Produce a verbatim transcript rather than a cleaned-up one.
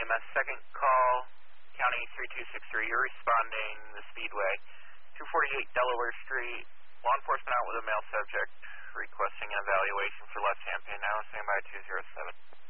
M S second call, County three two six three. You're responding the Speedway, two forty-eight Delaware Street. Law enforcement out with a male subject requesting an evaluation for left hand pain now. Stand by two zero seven.